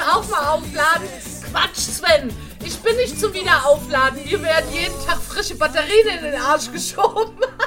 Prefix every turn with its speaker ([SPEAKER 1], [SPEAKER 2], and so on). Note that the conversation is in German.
[SPEAKER 1] auch mal aufladen. Quatsch, Sven. Ich bin nicht zum Wiederaufladen. Hier werden jeden Tag frische Batterien in den Arsch geschoben.